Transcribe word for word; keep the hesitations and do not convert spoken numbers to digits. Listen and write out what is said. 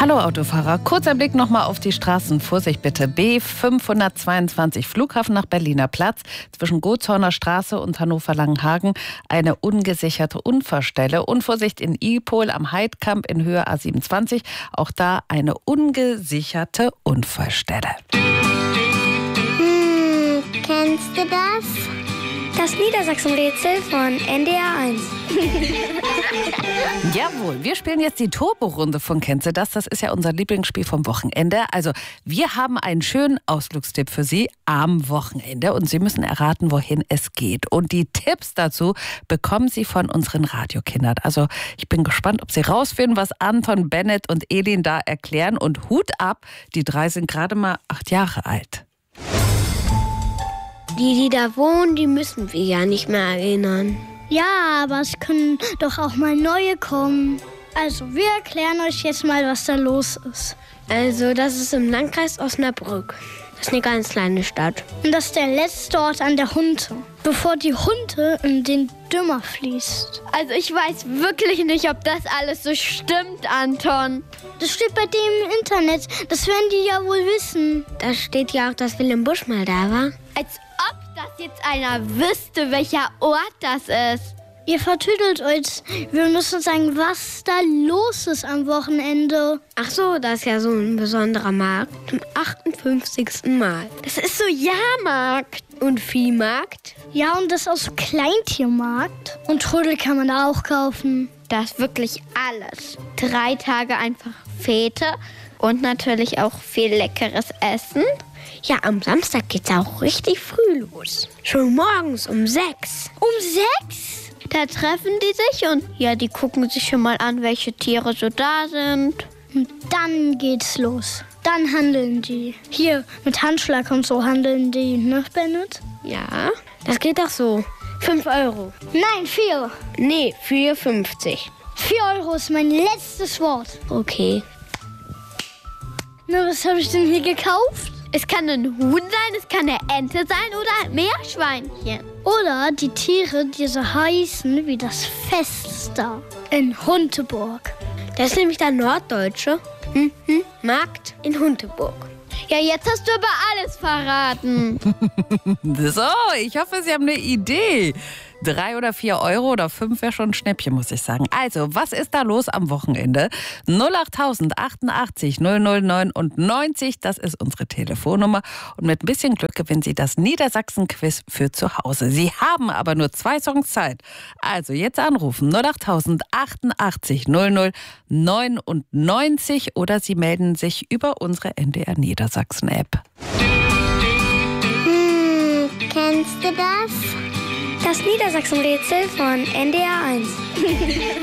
Hallo Autofahrer, kurzer Blick nochmal auf die Straßen. Vorsicht bitte. B fünfhundertzweiundzwanzig Flughafen nach Berliner Platz. Zwischen Gotshorner Straße und Hannover-Langenhagen eine ungesicherte Unfallstelle. Und Vorsicht in Ipol am Heidkamp in Höhe A siebenundzwanzig. Auch da eine ungesicherte Unfallstelle. Hm, kennst du das? Das Niedersachsen-Rätsel von N D R eins. Jawohl, wir spielen jetzt die Turbo-Runde von Kennst du das? Das ist ja unser Lieblingsspiel vom Wochenende. Also wir haben einen schönen Ausflugstipp für Sie am Wochenende und Sie müssen erraten, wohin es geht. Und die Tipps dazu bekommen Sie von unseren Radiokindern. Also ich bin gespannt, ob Sie rausfinden, was Anton, Bennett und Elin da erklären. Und Hut ab, die drei sind gerade mal acht Jahre alt. Die, die da wohnen, die müssen wir ja nicht mehr erinnern. Ja, aber es können doch auch mal neue kommen. Also, wir erklären euch jetzt mal, was da los ist. Also, das ist im Landkreis Osnabrück. Das ist eine ganz kleine Stadt. Und das ist der letzte Ort an der Hunte, bevor die Hunte in den Dümmer fließt. Also ich weiß wirklich nicht, ob das alles so stimmt, Anton. Das steht bei dem im Internet. Das werden die ja wohl wissen. Da steht ja auch, dass Willem Busch mal da war. Als ob das jetzt einer wüsste, welcher Ort das ist. Ihr vertüdelt euch. Wir müssen sagen, was da los ist am Wochenende. Ach so, das ist ja so ein besonderer Markt. Zum achtundfünfzigsten Mal. Das ist so Jahrmarkt. Und Viehmarkt? Ja, und das aus Kleintiermarkt. Und Trödel kann man da auch kaufen. Das ist wirklich alles. Drei Tage einfach Fete und natürlich auch viel leckeres Essen. Ja, am Samstag geht's auch richtig früh los. Schon morgens um sechs. Um sechs? Da treffen die sich und ja, die gucken sich schon mal an, welche Tiere so da sind. Und dann geht's los. Dann handeln die. Hier, mit Handschlag und so handeln die, ne, Bennett? Ja, das geht doch so. Fünf Euro. Nein, vier. Nee, vier fünfzig. Vier Euro ist mein letztes Wort. Okay. Na, was habe ich denn hier gekauft? Es kann ein Huhn sein, es kann eine Ente sein oder ein Meerschweinchen. Oder die Tiere, die so heißen wie das Fest da in Hunteburg. Das ist nämlich der Norddeutsche hm, hm, Markt in Hunteburg. Ja, jetzt hast du aber alles verraten. So, ich hoffe, Sie haben eine Idee. Drei oder vier Euro oder fünf wäre schon ein Schnäppchen, muss ich sagen. Also, was ist da los am Wochenende? null acht tausend achtundachtzig null null neunundneunzig, das ist unsere Telefonnummer. Und mit ein bisschen Glück gewinnen Sie das Niedersachsen-Quiz für zu Hause. Sie haben aber nur zwei Songs Zeit. Also jetzt anrufen null acht tausend achtundachtzig null null neunundneunzig oder Sie melden sich über unsere N D R Niedersachsen-App. Hm, kennst du das? Das Niedersachsen-Rätsel von N D R eins.